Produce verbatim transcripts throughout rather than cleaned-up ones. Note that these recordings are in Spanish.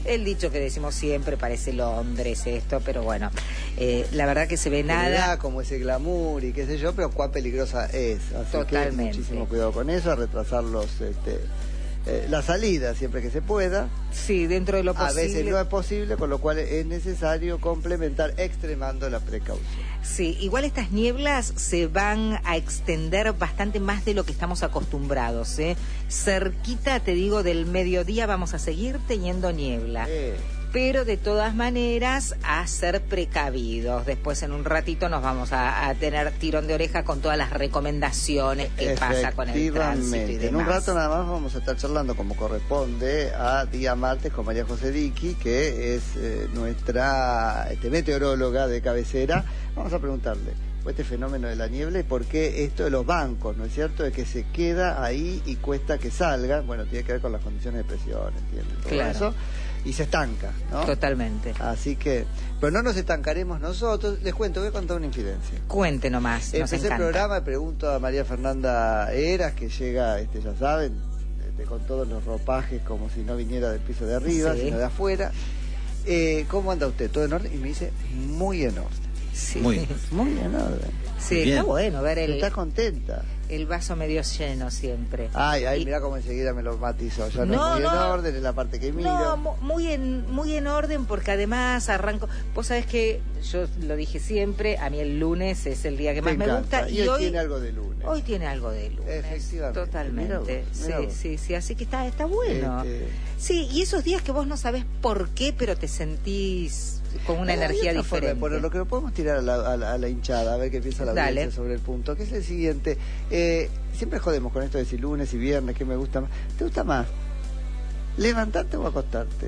El dicho que decimos siempre, parece Londres esto, pero bueno, eh, la verdad que se ve nada. Da como ese glamour y qué sé yo, pero cuán peligrosa es. Así Totalmente. Que muchísimo cuidado con eso, a retrasar los, este, eh, la salida siempre que se pueda. Sí, dentro de lo posible. A veces no es posible, con lo cual es necesario complementar extremando la precaución. Sí, igual estas nieblas se van a extender bastante más de lo que estamos acostumbrados, ¿eh? Cerquita, te digo, del mediodía vamos a seguir teniendo niebla. Eh. Pero de todas maneras a ser precavidos. Después en un ratito nos vamos a, a tener tirón de oreja con todas las recomendaciones que pasa con el tránsito y demás. En un rato nada más vamos a estar charlando como corresponde a día martes con María José Diqui, que es eh, nuestra este, meteoróloga de cabecera. Vamos a preguntarle este fenómeno de la niebla y por qué esto de los bancos, ¿no es cierto? De que se queda ahí y cuesta que salga. Bueno, tiene que ver con las condiciones de presión, ¿entiendes? Todo claro. eso. Y se estanca, ¿no? Totalmente. Así que, pero no nos estancaremos nosotros. Les cuento, voy a contar una infidencia. Cuente nomás, nos Empecé encanta. el programa, pregunto a María Fernanda Eras, que llega, este, ya saben, este, con todos los ropajes como si no viniera del piso de arriba, sí. sino de afuera. Eh, ¿Cómo anda usted? ¿Todo en orden? Y me dice, muy en orden. Sí. Muy, muy en orden. Sí, bien. Está bueno ver el... Está contenta. El vaso medio lleno siempre. Ay, ay, y... mirá cómo enseguida me lo matizó. Ya no, no es muy no, en orden, es la parte que miro. No, muy en, muy en orden porque además arranco... Vos sabés que yo lo dije siempre, a mí el lunes es el día que me más encanta. me gusta. Y, y hoy, hoy tiene algo de lunes. Hoy tiene algo de lunes. Efectivamente. Totalmente. Mirá vos, mirá sí, vos. sí, sí, así que está, está bueno. Este... Sí, y esos días que vos no sabés por qué, pero te sentís con una no, energía diferente. Bueno, lo que lo podemos tirar a la, a, la, a la hinchada, a ver qué piensa la Dale. audiencia sobre el punto, que es el siguiente. Eh, siempre jodemos con esto de si lunes y viernes, ¿qué me gusta más? ¿Te gusta más levantarte o acostarte?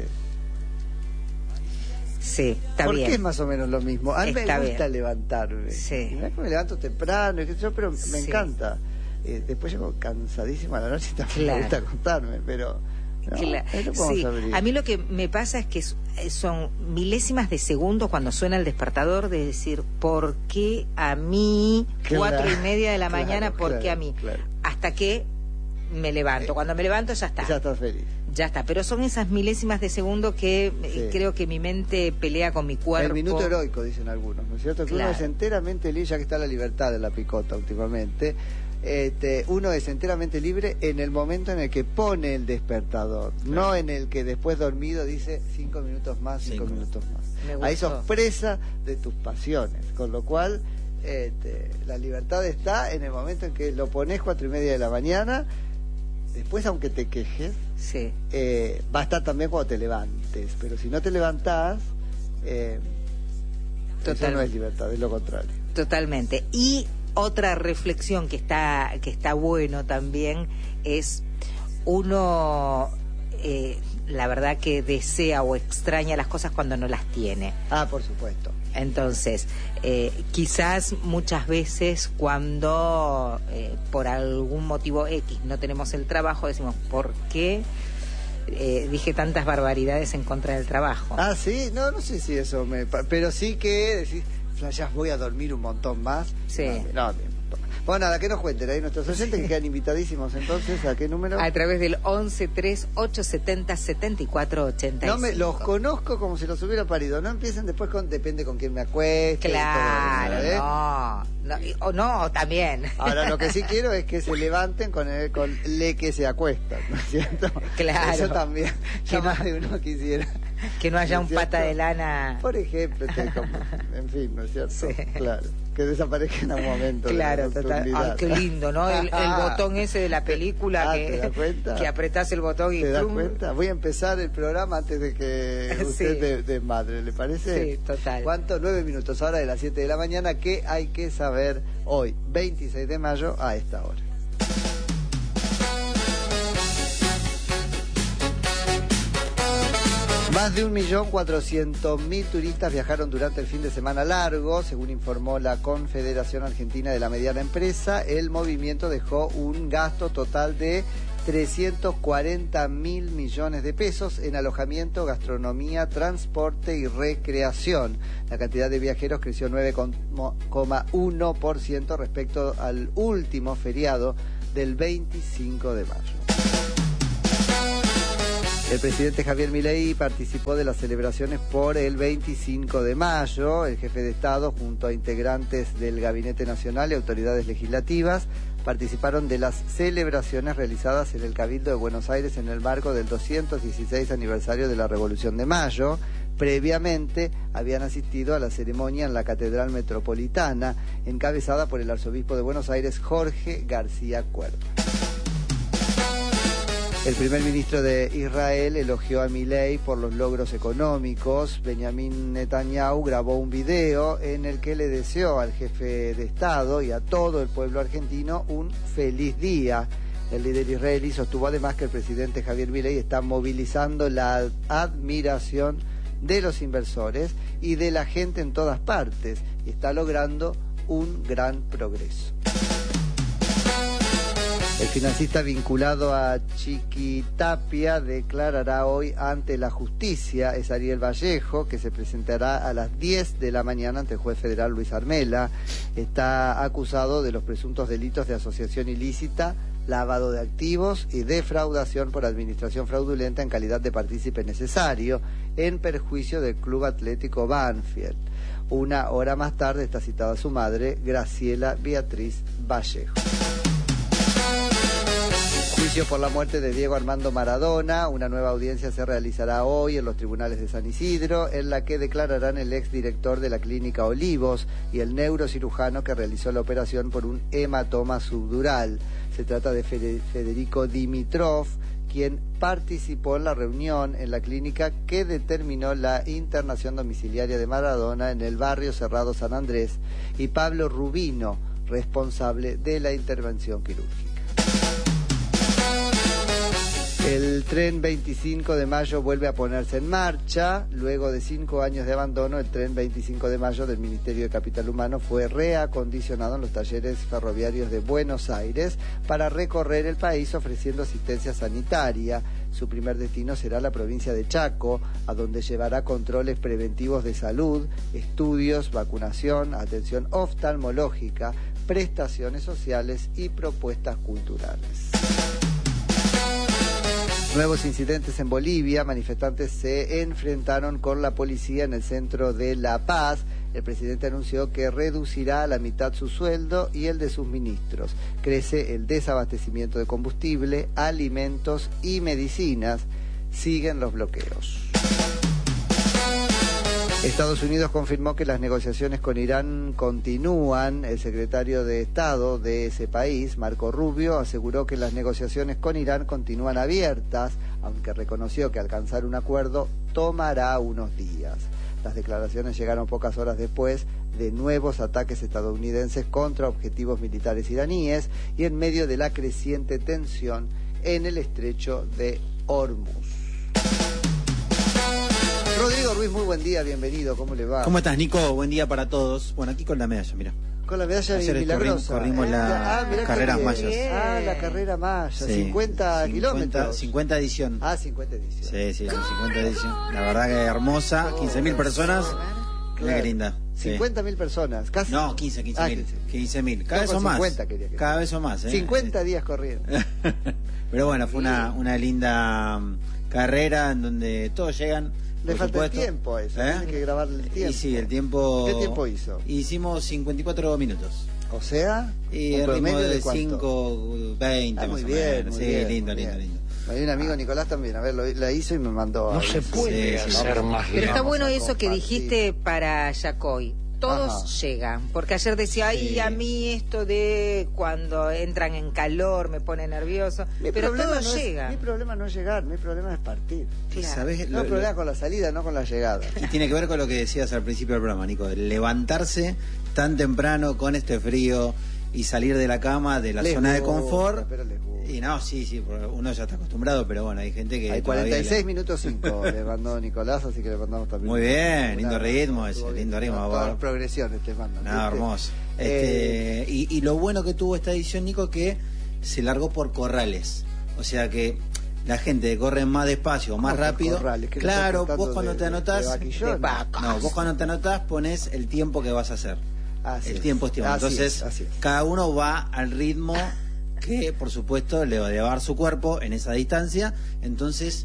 Sí, está ¿Por bien. Porque es más o menos lo mismo. A mí está me gusta bien. levantarme. Sí. Y me levanto temprano, y qué sé yo, pero me sí. encanta. Eh, después llego cansadísima a la noche y también claro. me gusta acostarme, pero... No, claro. Sí. A mí lo que me pasa es que son milésimas de segundo cuando suena el despertador de decir, ¿por qué a mí? Claro. Cuatro y media de la claro, mañana, ¿por claro, qué a mí? Claro. Hasta que me levanto. Cuando me levanto ya está. Ya estás feliz. Ya está, pero son esas milésimas de segundo que sí. creo que mi mente pelea con mi cuerpo. El minuto heroico, dicen algunos, ¿no es cierto? Que claro. uno es enteramente libre, ya que está la libertad de la picota últimamente, este, uno es enteramente libre en el momento en el que pone el despertador, claro. no en el que después dormido dice cinco minutos más, cinco, cinco. minutos más. Ahí sos presa de tus pasiones, con lo cual este, la libertad está en el momento en que lo pones cuatro y media de la mañana. Después, aunque te quejes, sí. eh, va a estar también cuando te levantes. Pero si no te levantás, eh, eso no es libertad, es lo contrario. Totalmente. Y otra reflexión que está, que está bueno también es uno, eh, la verdad que desea o extraña las cosas cuando no las tiene. Ah, por supuesto. Entonces, eh, quizás muchas veces cuando eh, por algún motivo X no tenemos el trabajo, decimos, ¿por qué eh, dije tantas barbaridades en contra del trabajo? Ah, sí, no, no sé si eso me... Pero sí que decís, ya voy a dormir un montón más. Sí. No, no, bueno, nada, que nos cuenten ahí nuestros oyentes, sí. que quedan invitadísimos entonces, ¿a qué número? A través del once tres ocho setenta setenta y cuatro ochenta y cinco. No me, los conozco como si los hubiera parido, no empiecen después con, depende con quién me acueste. Claro, todo, ¿eh? no, no, o no, también. Ahora, lo que sí quiero es que se levanten con el, con le que se acuestan, ¿no es cierto? Claro. Eso también, que más de uno quisiera. Que no haya ¿no un cierto? Pata de lana. Por ejemplo, este, como, en fin, ¿no es cierto? Sí. Claro. Que desaparezca en un momento. Claro, total. Ay, qué lindo, ¿no? El, el botón ese de la película, ah, que, ¿te das cuenta? que apretás el botón y... ¿Te das plum. cuenta? Voy a empezar el programa antes de que usted sí. de, de madre, ¿le parece? Sí, total. ¿Cuánto? Nueve minutos ahora de las siete de la mañana. ¿Qué hay que saber hoy, veintiséis de mayo, a esta hora? Más de un millón cuatrocientos mil turistas viajaron durante el fin de semana largo, según informó la Confederación Argentina de la Mediana Empresa. El movimiento dejó un gasto total de trescientos cuarenta mil millones de pesos en alojamiento, gastronomía, transporte y recreación. La cantidad de viajeros creció nueve coma uno por ciento respecto al último feriado del veinticinco de mayo. El presidente Javier Milei participó de las celebraciones por el veinticinco de mayo. El jefe de Estado, junto a integrantes del Gabinete Nacional y autoridades legislativas, participaron de las celebraciones realizadas en el Cabildo de Buenos Aires en el marco del doscientos dieciséis aniversario de la Revolución de Mayo. Previamente habían asistido a la ceremonia en la Catedral Metropolitana, encabezada por el arzobispo de Buenos Aires, Jorge García Cuerva. El primer ministro de Israel elogió a Milei por los logros económicos. Benjamín Netanyahu grabó un video en el que le deseó al jefe de Estado y a todo el pueblo argentino un feliz día. El líder israelí sostuvo además que el presidente Javier Milei está movilizando la admiración de los inversores y de la gente en todas partes y está logrando un gran progreso. El financista vinculado a Chiquitapia declarará hoy ante la justicia. Es Ariel Vallejo, que se presentará a las diez de la mañana ante el juez federal Luis Armela. Está acusado de los presuntos delitos de asociación ilícita, lavado de activos y defraudación por administración fraudulenta en calidad de partícipe necesario, en perjuicio del Club Atlético Banfield. Una hora más tarde está citada su madre, Graciela Beatriz Vallejo. Juicio por la muerte de Diego Armando Maradona. Una nueva audiencia se realizará hoy en los tribunales de San Isidro, en la que declararán el exdirector de la clínica Olivos y el neurocirujano que realizó la operación por un hematoma subdural. Se trata de Federico Dimitrov, quien participó en la reunión en la clínica que determinó la internación domiciliaria de Maradona en el barrio Cerrado San Andrés, y Pablo Rubino, responsable de la intervención quirúrgica. El tren veinticinco de mayo vuelve a ponerse en marcha. Luego de cinco años de abandono, el tren veinticinco de mayo del Ministerio de Capital Humano fue reacondicionado en los talleres ferroviarios de Buenos Aires para recorrer el país ofreciendo asistencia sanitaria. Su primer destino será la provincia de Chaco, a donde llevará controles preventivos de salud, estudios, vacunación, atención oftalmológica, prestaciones sociales y propuestas culturales. Nuevos incidentes en Bolivia. Manifestantes se enfrentaron con la policía en el centro de La Paz. El presidente anunció que reducirá a la mitad su sueldo y el de sus ministros. Crece el desabastecimiento de combustible, alimentos y medicinas. Siguen los bloqueos. Estados Unidos confirmó que las negociaciones con Irán continúan. El secretario de Estado de ese país, Marco Rubio, aseguró que las negociaciones con Irán continúan abiertas, aunque reconoció que alcanzar un acuerdo tomará unos días. Las declaraciones llegaron pocas horas después de nuevos ataques estadounidenses contra objetivos militares iraníes y en medio de la creciente tensión en el estrecho de Hormuz. Rodrigo Ruiz, muy buen día, bienvenido, ¿cómo le va? ¿Cómo estás, Nico? Buen día para todos. Bueno, aquí con la medalla, mira. Con la medalla de milagrosa. Corrimos, corrimos la ah, carreras mayas. Ah, la carrera maya, sí, cincuenta kilómetros. cincuenta edición. Ah, cincuenta edición. Sí, sí, cincuenta edición. La verdad que hermosa, quince mil personas. Claro. Qué linda. cincuenta mil personas, casi. No, quince, quince mil. Ah, quince mil. Cada vez son más. cincuenta quería que Cada vez son más, ¿eh? cincuenta días corriendo. Pero bueno, fue una, una linda carrera en donde todos llegan. Le falta supuesto. el tiempo a eso, ¿Eh? Tiene que grabar el tiempo. Y sí, el tiempo... ¿Qué tiempo hizo? Hicimos cincuenta y cuatro minutos. O sea, y el ritmo de cinco veinte ah, más muy o bien, menos. Muy sí, bien, lindo, muy lindo, bien. lindo. Hay un amigo, Nicolás, también, a ver, lo, la hizo y me mandó... No a se puede sí, hacer sí, más. Pero está bueno eso que compartir. dijiste para Yacoy. Todos Ajá. llegan, porque ayer decía, ay, sí. a mí esto de cuando entran en calor me pone nervioso, mi pero todos no llegan. Es, mi problema no es llegar, mi problema es partir. Claro. ¿Sabés? No, lo, el problema lo... con la salida, no con la llegada. Y tiene que ver con lo que decías al principio del programa, Nico, de levantarse tan temprano con este frío y salir de la cama, de la les zona gusta, de confort. Pero les gusta. Y no, sí, sí, uno ya está acostumbrado, pero bueno, hay gente que... Hay cuarenta y seis le... minutos cinco, le mandó Nicolás, así que le mandamos también. Muy bien, lindo ritmo ese, lindo ritmo. Todas las progresiones te mandan. Nada, hermoso. Este, eh... y, y lo bueno que tuvo esta edición, Nico, que se largó por corrales. O sea que la gente corre más despacio, más rápido. Corrales, claro, vos cuando de, te anotás... De de no, vos cuando te anotás pones el tiempo que vas a hacer. Así el es. tiempo estimado. Así Entonces, es, así es. cada uno va al ritmo que, por supuesto, le va a llevar su cuerpo en esa distancia. Entonces,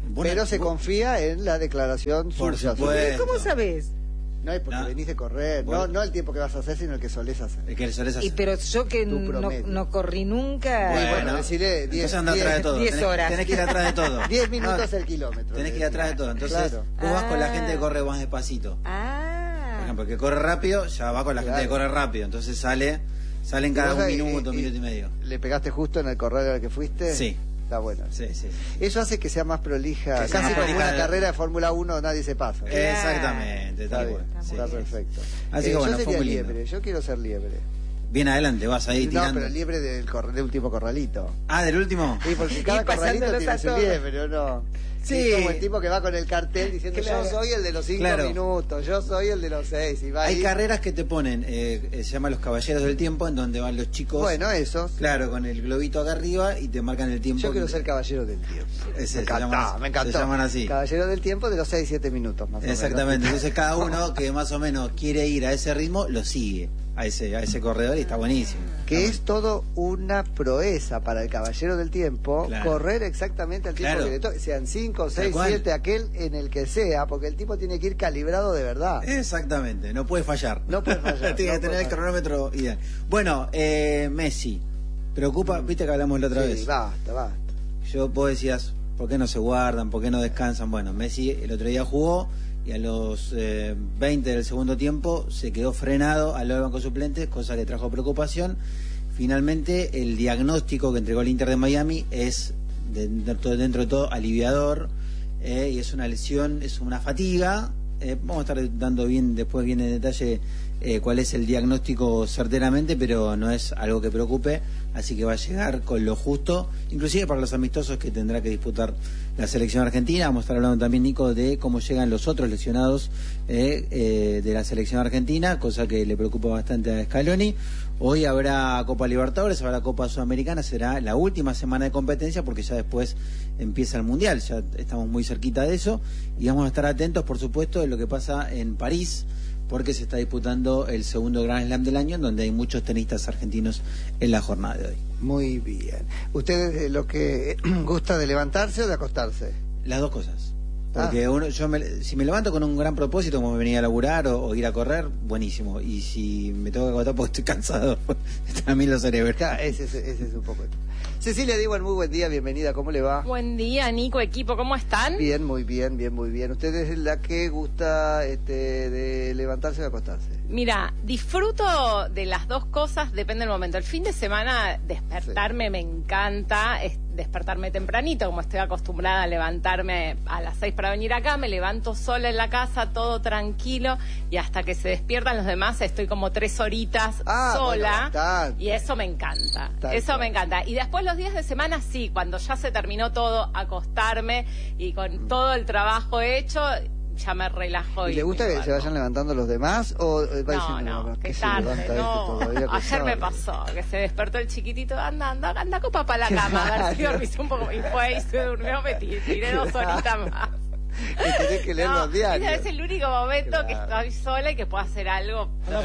Bueno, pero se vos... confía en la declaración Por suya. supuesto. ¿Cómo sabés? No es porque no. venís de correr, Bueno. no, no el tiempo que vas a hacer, sino el que solés hacer. El que solés hacer. Y pero yo que no, no corrí nunca. Bueno, bueno decirle diez horas. Tenés que ir atrás de todo. diez minutos el kilómetro. Tenés que ir atrás de todo. Entonces, claro. vos vas ah. con la gente que corre más despacito. Ah. Por ejemplo, el que corre rápido, ya va con la claro. gente que corre rápido. Entonces sale, salen cada un minuto, un minuto y medio. ¿Le pegaste justo en el correr al que fuiste? Sí. Está bueno. Sí, sí. Eso hace que sea más prolija. Que sea Casi más como prolija una de... carrera de Fórmula uno, nadie se pasa. Claro. Exactamente. Está Está, bien, bueno. está, sí, está sí. perfecto. Así eh, que bueno, yo fue sería muy lindo. liebre, yo quiero ser liebre. Bien adelante, vas ahí No, tirando. pero liebre del, cor del último corralito. Ah, ¿del último? Sí, porque cada Y corralito pasándolos tiene a su todos. liebre, ¿o no? Sí. Es como el tipo que va con el cartel diciendo Claro. yo soy el de los cinco Claro. minutos, yo soy el de los seis. Y va Hay ahí. carreras que te ponen, eh, eh, se llama Los Caballeros del Tiempo, en donde van los chicos. Bueno, eso. Claro, con el globito acá arriba y te marcan el tiempo. Yo quiero ser caballero del tiempo. Ese, me se encantó, llaman- me encantó. se llaman así. Caballero del tiempo de los seis siete minutos más o menos. Exactamente, entonces cada uno que más o menos quiere ir a ese ritmo, lo sigue a ese, a ese corredor y está buenísimo. Que Está es todo una proeza para el caballero del tiempo, Claro. correr exactamente al tiempo Claro. que le toque, sean cinco, seis, cual. siete, aquel en el que sea, porque el tipo tiene que ir calibrado de verdad. bueno. Exactamente, no puede fallar. No puede fallar, Tiene no que tener puede el fallar. cronómetro ideal. Bueno, eh, Messi, preocupa, viste que hablamos la otra Sí, vez. basta, basta. Yo, vos decías, ¿por qué no se guardan? ¿Por qué no descansan? Bueno, Messi el otro día jugó y a los eh, veinte del segundo tiempo se quedó frenado al lado del banco suplente, cosa que trajo preocupación. Finalmente, el diagnóstico que entregó el Inter de Miami es, de- dentro, dentro de todo, aliviador, eh, y es una lesión, es una fatiga. Eh, vamos a estar dando bien después bien en detalle eh, cuál es el diagnóstico certeramente, pero no es algo que preocupe, así que va a llegar con lo justo, inclusive para los amistosos que tendrá que disputar la selección argentina. Vamos a estar hablando también, Nico, de cómo llegan los otros lesionados eh, eh, de la selección argentina, cosa que le preocupa bastante a Scaloni. Hoy habrá Copa Libertadores, habrá Copa Sudamericana, será la última semana de competencia porque ya después empieza el Mundial, ya estamos muy cerquita de eso y vamos a estar atentos, por supuesto, de lo que pasa en París, porque se está disputando el segundo Grand Slam del año, en donde hay muchos tenistas argentinos en la jornada de hoy. Muy bien. ¿Ustedes eh, lo que gusta de levantarse o de acostarse? Las dos cosas. Porque uno, yo me, si me levanto con un gran propósito, como venir a laburar o, o ir a correr, buenísimo. Y si me tengo que acostar porque estoy cansado, también lo cerebro. Claro, ese, ese, ese es un poco. Cecilia Diwan, muy buen día, bienvenida, ¿cómo le va? Buen día, Nico, equipo, ¿cómo están? Bien, muy bien, bien, muy bien. ¿Usted es la que gusta este, de levantarse o de acostarse? Mira, disfruto de las dos cosas, depende del momento. El fin de semana despertarme Sí. me encanta, es despertarme tempranito, como estoy acostumbrada a levantarme a las seis para venir acá, me levanto sola en la casa, todo tranquilo, y hasta que se despiertan los demás estoy como tres horitas Ah, sola, bueno, bastante. y eso me encanta, Tal eso cual. me encanta. Y después los días de semana sí, cuando ya se terminó todo, acostarme y con todo el trabajo hecho, ya me relajo. ¿Y le gusta me que se duermo. vayan levantando los demás o eh, va No, diciendo, no, "Mamá, qué se tarde, levanta este no. todavía que Ayer me sabe?" pasó que se despertó el chiquitito, anda, anda, anda copa para la cama, a ver si dormís un poco. Y fue y se durmió, me tiré, tiré dos horitas más. Que tenés que leer No, los diarios. ese es el único momento que Claro. estoy sola y que puedo hacer algo. Claro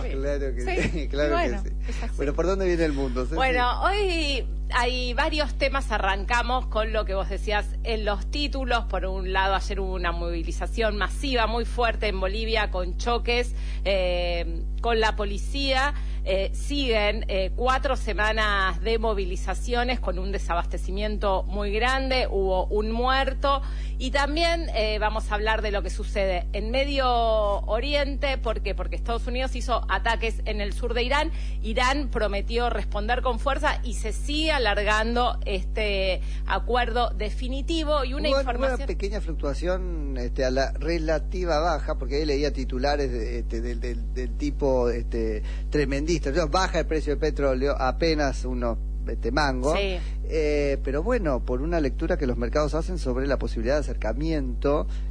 que sí, Sí, claro bueno, que sí. es así. Bueno, ¿por dónde viene el mundo? Ceci? Bueno, hoy hay varios temas, arrancamos con lo que vos decías en los títulos. Por un lado, ayer hubo una movilización masiva muy fuerte en Bolivia con choques eh, con la policía. Eh, siguen eh, cuatro semanas de movilizaciones con un desabastecimiento muy grande, hubo un muerto y también eh, vamos a hablar de lo que sucede en Medio Oriente. ¿Por qué? Porque Estados Unidos hizo ataques en el sur de Irán, Irán prometió responder con fuerza y se sigue alargando este acuerdo definitivo. Y una Hubo información... una pequeña fluctuación este, a la relativa baja, porque ahí leía titulares de, este, del, del, del tipo este, tremendista. Entonces, baja el precio del petróleo, apenas unos este, mangos. Sí. Eh, pero bueno, por una lectura que los mercados hacen sobre la posibilidad de acercamiento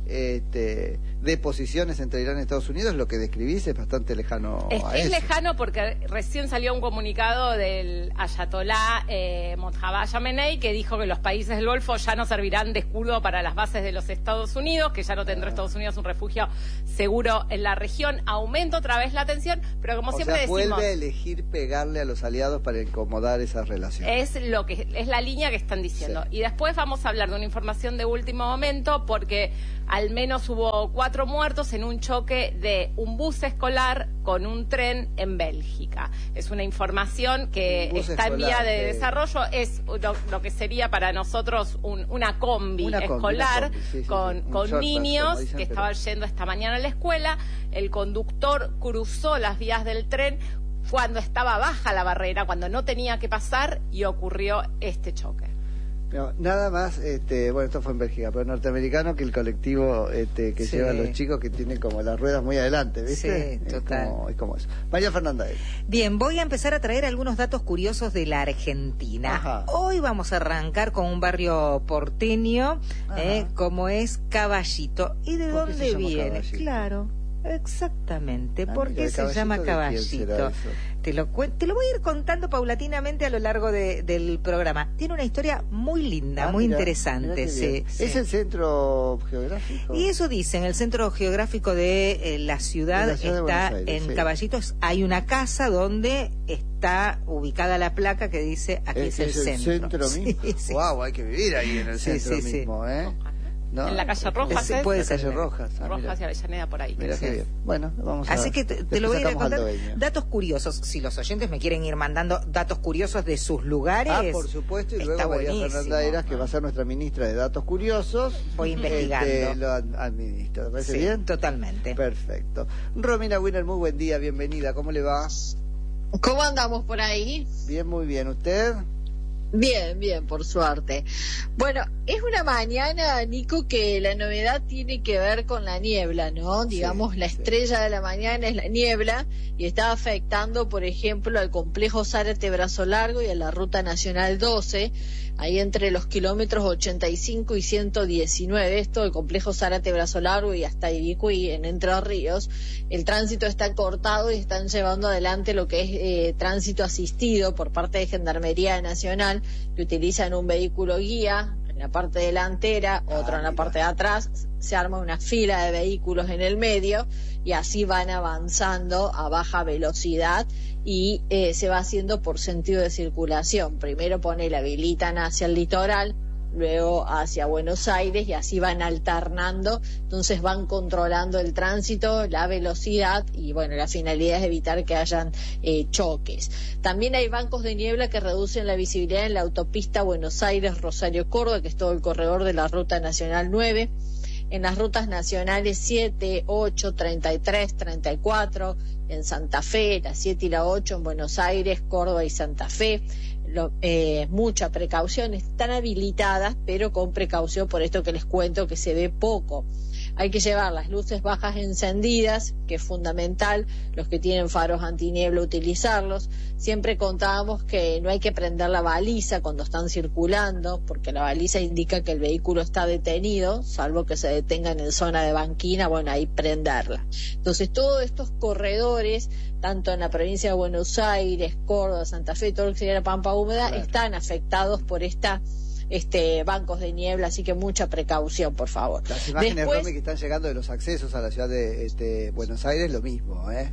este, de posiciones entre Irán y Estados Unidos, lo que describís es bastante lejano es, a es eso. lejano porque recién salió un comunicado del ayatolá eh, Mojtaba Khamenei que dijo que los países del Golfo ya no servirán de escudo para las bases de los Estados Unidos, que ya no tendrá ah. Estados Unidos un refugio seguro en la región. Aumenta otra vez la tensión, pero como o siempre sea, decimos... vuelve a elegir pegarle a los aliados para incomodar esas relaciones. Es lo que es la línea que están diciendo. Sí. Y después vamos a hablar de una información de último momento, porque al menos hubo cuatro muertos en un choque de un bus escolar con un tren en Bélgica. Es una información que está en vía de, de desarrollo. Es lo, lo que sería para nosotros un, una combi una escolar combi, una combi. Sí, sí, con, sí. con niños dicen, que pero... estaban yendo esta mañana a la escuela. El conductor cruzó las vías del tren cuando estaba baja la barrera, cuando no tenía que pasar, y ocurrió este choque. No, nada más, este, bueno, esto fue en Bélgica, pero norteamericano, que el colectivo este, que sí. lleva a los chicos que tienen como las ruedas muy adelante, ¿viste? Sí, total. Es como, es como eso. María Fernanda. Bien, voy a empezar a traer algunos datos curiosos de la Argentina. Ajá. Hoy vamos a arrancar con un barrio porteño, eh, como es Caballito. ¿Y de dónde viene? Caballito? Claro. Exactamente. Ah, ¿Por mira, qué se llama Caballito? Te lo, te lo voy a ir contando paulatinamente a lo largo de, del programa. Tiene una historia muy linda, ah, muy mira, interesante. Mira sí, sí. ¿Es el centro geográfico? Y eso dicen, el centro geográfico de eh, la ciudad, la ciudad está Aires, en sí. Caballitos. Hay una casa donde está ubicada la placa que dice aquí es, es el, el centro. centro mismo. Sí, sí. Wow, hay que vivir ahí en el sí, centro sí, mismo, sí. ¿eh? No, en la calle Rojas, ¿eh? Puede ser calle Rojas. Ah, Rojas y Avellaneda por ahí. Mira qué bien. Bueno, vamos a Así que te, te lo voy a ir contando. Datos curiosos. Si los oyentes me quieren ir mandando datos curiosos de sus lugares. Ah, por supuesto. Y luego María Fernanda Eras, que va a ser nuestra ministra de Datos Curiosos. Voy investigando. Este, lo administra. ¿Te parece sí, bien? Totalmente. Perfecto. Romina Winner, muy buen día. Bienvenida. ¿Cómo le va? ¿Cómo andamos por ahí? Bien, muy bien. ¿Usted? Bien, bien, por suerte. Bueno, es una mañana, Nico, que la novedad tiene que ver con la niebla, ¿no? Digamos, sí, la estrella sí. de la mañana es la niebla y está afectando, por ejemplo, al complejo Zárate-Brazo Largo y a la Ruta Nacional doce, ahí entre los kilómetros ochenta y cinco y ciento diecinueve, esto, el complejo Zárate-Brazo Largo y hasta Ibicuí, en Entre Ríos. El tránsito está cortado y están llevando adelante lo que es eh, tránsito asistido por parte de Gendarmería Nacional, que utilizan un vehículo guía en la parte delantera, otro ah, en la parte de atrás, se arma una fila de vehículos en el medio y así van avanzando a baja velocidad y eh, se va haciendo por sentido de circulación. Primero pone la habilitan hacia el litoral, luego hacia Buenos Aires y así van alternando, entonces van controlando el tránsito, la velocidad y bueno, la finalidad es evitar que hayan eh, choques. También hay bancos de niebla que reducen la visibilidad en la autopista Buenos Aires-Rosario-Córdoba, que es todo el corredor de la Ruta Nacional nueve, en las rutas nacionales siete, ocho, treinta y tres, treinta y cuatro, en Santa Fe, la siete y la ocho en Buenos Aires, Córdoba y Santa Fe. Lo, eh, mucha precaución, están habilitadas, pero con precaución por esto que les cuento que se ve poco. Hay que llevar las luces bajas encendidas, que es fundamental, los que tienen faros antiniebla utilizarlos. Siempre contábamos que no hay que prender la baliza cuando están circulando, porque la baliza indica que el vehículo está detenido, salvo que se detengan en zona de banquina, bueno, ahí prenderla. Entonces todos estos corredores, tanto en la provincia de Buenos Aires, Córdoba, Santa Fe, todo lo que sería la Pampa Húmeda, claro, están afectados por esta Este, bancos de niebla, así que mucha precaución, por favor. Las imágenes, Después, Romy, que están llegando de los accesos a la ciudad de este, Buenos Aires, lo mismo, ¿eh?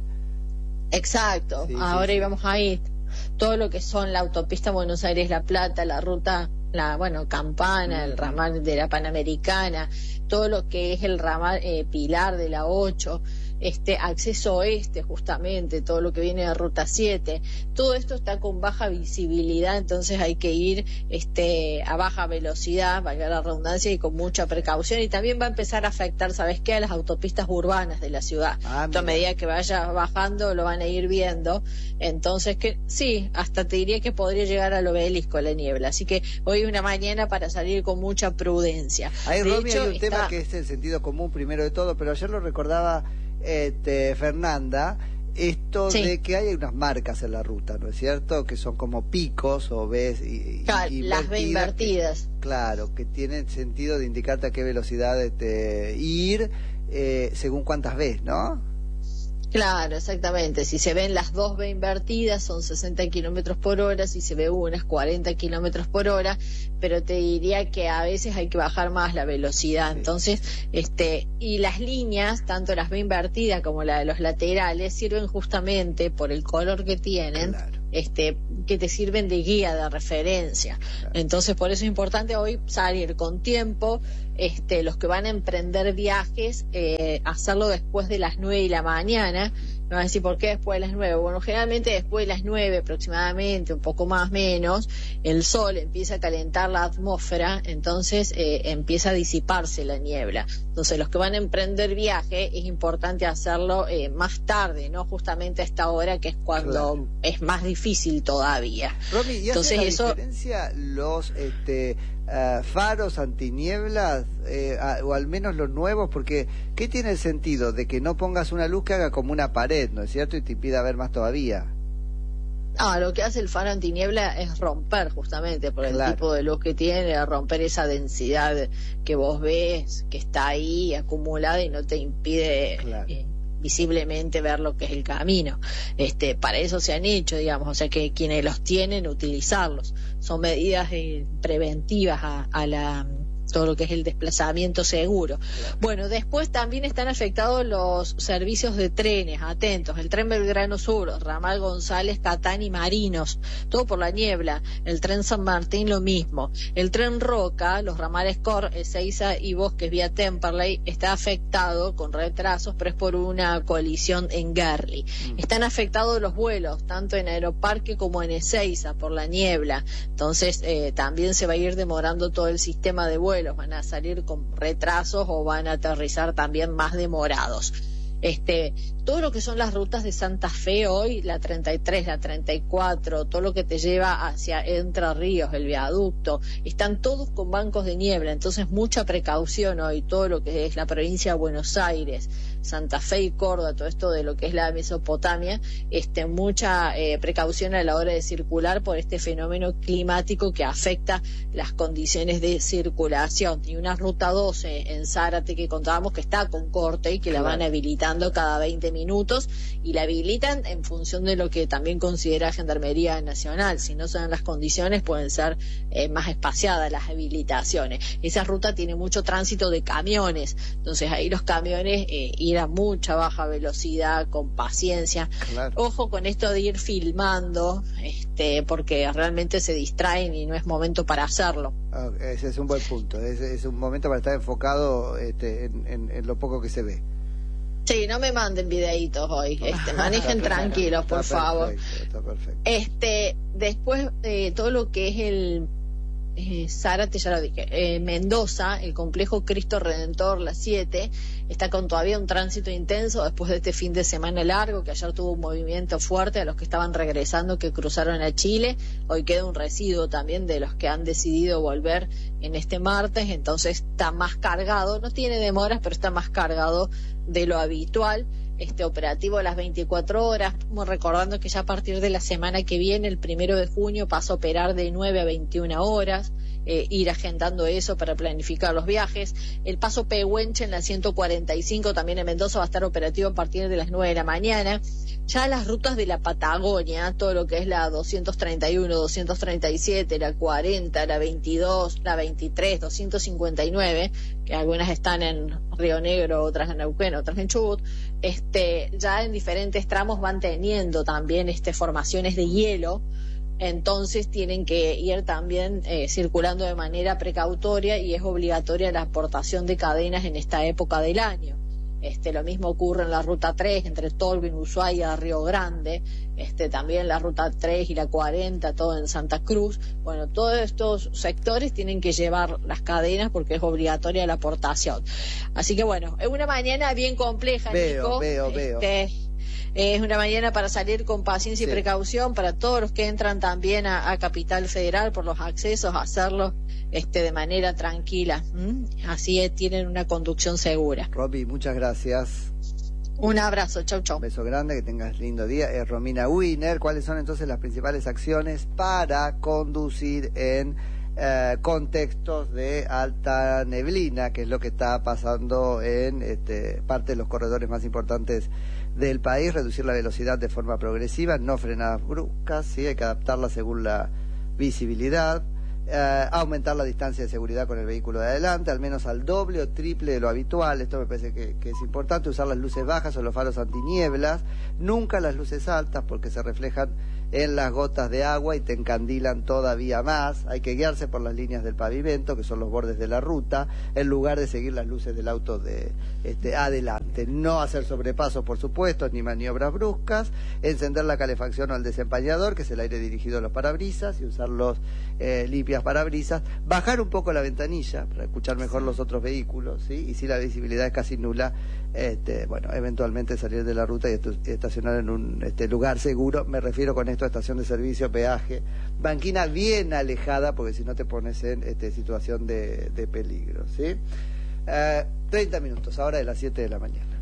Exacto, sí, ahora sí, íbamos sí. ahí, todo lo que son la autopista Buenos Aires-La Plata, la ruta, la bueno, Campana, mm-hmm. el ramal de la Panamericana, todo lo que es el ramal eh, Pilar de la ocho, este acceso oeste justamente, todo lo que viene de Ruta siete, todo esto está con baja visibilidad, entonces hay que ir este a baja velocidad, valga la redundancia, y con mucha precaución, y también va a empezar a afectar, ¿sabes qué?, a las autopistas urbanas de la ciudad. Ah, a medida que vaya bajando lo van a ir viendo, entonces que sí, hasta te diría que podría llegar al Obelisco la niebla, así que hoy una mañana para salir con mucha prudencia. Ahí, Romy, hay un está... tema que es el sentido común primero de todo, pero ayer lo recordaba Este, Fernanda, esto Sí. de que hay unas marcas en la ruta, ¿no es cierto? Que son como picos o ves y, y- Claro, y las ve invertidas. que- claro, que tienen sentido de indicarte a qué velocidad este, ir eh, según cuántas ves, ¿no? Claro, exactamente. Si se ven las dos ve invertidas son sesenta kilómetros por hora, si se ve una es cuarenta kilómetros por hora, pero te diría que a veces hay que bajar más la velocidad. Sí. Entonces, este, y las líneas, tanto las ve invertidas como la de los laterales, sirven justamente por el color que tienen, Claro. este, que te sirven de guía, de referencia. Claro. Entonces, por eso es importante hoy salir con tiempo. Este, los que van a emprender viajes, eh, hacerlo después de las nueve de la mañana. Me van a decir, ¿por qué después de las nueve? Bueno, generalmente después de las nueve aproximadamente, un poco más menos, el sol empieza a calentar la atmósfera, entonces eh, empieza a disiparse la niebla. Entonces, los que van a emprender viaje, es importante hacerlo eh, más tarde, no justamente a esta hora, que es cuando Claro. es más difícil todavía. Romy, ¿y Entonces, hace la eso- diferencia los este, uh, faros antinieblas, eh, a, o al menos los nuevos? Porque, ¿qué tiene el sentido de que no pongas una luz que haga como una pared, ¿no es cierto? Y te impida ver más todavía. Ah, lo que hace el faro antiniebla es romper, justamente, por el Claro. tipo de luz que tiene, romper esa densidad que vos ves, que está ahí acumulada y no te impide Claro. eh, visiblemente ver lo que es el camino. Este, para eso se han hecho, digamos, o sea que quienes los tienen, utilizarlos. Son medidas eh, preventivas a, a la todo lo que es el desplazamiento seguro. Claro. Bueno, después también están afectados los servicios de trenes, atentos, el tren Belgrano Sur, ramal González, Catán y Marinos, todo por la niebla, el tren San Martín lo mismo, el tren Roca, los ramales Cor, Ezeiza y Bosques vía Temperley está afectado con retrasos, pero es por una colisión en Garli. Mm. Están afectados los vuelos, tanto en Aeroparque como en Ezeiza, por la niebla, entonces eh, también se va a ir demorando todo el sistema de vuelos, van a salir con retrasos o van a aterrizar también más demorados. Este, todo lo que son las rutas de Santa Fe hoy, la treinta y tres, la treinta y cuatro, todo lo que te lleva hacia Entre Ríos, el viaducto, están todos con bancos de niebla, entonces mucha precaución hoy, todo lo que es la provincia de Buenos Aires, Santa Fe y Córdoba, todo esto de lo que es la Mesopotamia, este, mucha eh, precaución a la hora de circular por este fenómeno climático que afecta las condiciones de circulación. Y una ruta doce en Zárate que contábamos que está con corte y que la Claro. van habilitando cada veinte minutos y la habilitan en función de lo que también considera Gendarmería Nacional. Si no son las condiciones, pueden ser eh, más espaciadas las habilitaciones. Esa ruta tiene mucho tránsito de camiones, entonces ahí los camiones eh, ir a mucha baja velocidad, con paciencia. Claro. Ojo con esto de ir filmando, este, porque realmente se distraen y no es momento para hacerlo. Ah, ese es un buen punto. Es, es un momento para estar enfocado este, en, en, en lo poco que se ve. Sí, no me manden videitos hoy, este, manejen tranquilos, por Está favor. perfecto, está perfecto. Este, después de todo lo que es el eh, Zárate, ya lo dije, eh, Mendoza, el complejo Cristo Redentor, la siete, está con todavía un tránsito intenso después de este fin de semana largo, que ayer tuvo un movimiento fuerte a los que estaban regresando, que cruzaron a Chile. Hoy queda un residuo también de los que han decidido volver en este martes, entonces está más cargado, no tiene demoras, pero está más cargado de lo habitual. Este operativo a las veinticuatro horas, como recordando que ya a partir de la semana que viene, el primero de junio, pasa a operar de nueve a veintiuna horas, eh, ir agendando eso para planificar los viajes. El paso Pehuenche en la ciento cuarenta y cinco, también en Mendoza, va a estar operativo a partir de las nueve de la mañana. Ya las rutas de la Patagonia, todo lo que es la doscientos treinta y uno, doscientos treinta y siete, la cuarenta, la veintidós, la veintitrés, doscientos cincuenta y nueve, que algunas están en Río Negro, otras en Neuquén, otras en Chubut, este, ya en diferentes tramos van teniendo también este, formaciones de hielo, entonces tienen que ir también eh, circulando de manera precautoria y es obligatoria la aportación de cadenas en esta época del año. Este, lo mismo ocurre en la ruta tres entre Tolwyn, Ushuaia, Río Grande, este, también la ruta tres y la cuarenta, todo en Santa Cruz. Bueno, todos estos sectores tienen que llevar las cadenas porque es obligatoria la aportación. Así que bueno, es una mañana bien compleja, Veo, Nico. veo, veo. Este, es una mañana para salir con paciencia Sí. y precaución, para todos los que entran también a, a Capital Federal por los accesos, hacerlo este, de manera tranquila. ¿m? Así es, tienen una conducción segura. Roby, muchas gracias. Un abrazo, chau, chau. Un beso grande, que tengas lindo día. Es Romina Wiener. ¿Cuáles son entonces las principales acciones para conducir en eh, contextos de alta neblina, que es lo que está pasando en este, parte de los corredores más importantes del país? Reducir la velocidad de forma progresiva, no frenadas bruscas, ¿sí? Hay que adaptarla según la visibilidad. Eh, aumentar la distancia de seguridad con el vehículo de adelante, al menos al doble o triple de lo habitual. Esto me parece que, que es importante. Usar las luces bajas o los faros antinieblas, nunca las luces altas, porque se reflejan en las gotas de agua y te encandilan todavía más. Hay que guiarse por las líneas del pavimento, que son los bordes de la ruta, en lugar de seguir las luces del auto de este, adelante. No hacer sobrepasos, por supuesto, ni maniobras bruscas. Encender la calefacción o el desempañador, que es el aire dirigido a los parabrisas, y usar los eh, limpias parabrisas. Bajar un poco la ventanilla para escuchar mejor los otros vehículos, ¿sí? Y si la visibilidad es casi nula, este, bueno, eventualmente salir de la ruta y estacionar en un este, lugar seguro. Me refiero con esto a estación de servicio, peaje, banquina bien alejada, porque si no te pones en este, situación de, de peligro, ¿sí? Eh, treinta minutos, ahora de las siete de la mañana.